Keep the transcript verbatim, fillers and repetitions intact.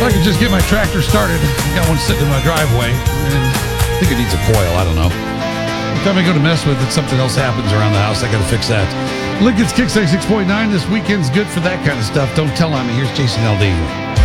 I could just get my tractor started. I got one sitting in my driveway. And I think it needs a coil. I don't know. Every time I go to mess with it, something else happens around the house. I got to fix that. Lincoln's Kicks ninety-six point nine. This weekend's good for that kind of stuff. Don't tell on me. Here's Jason Aldean.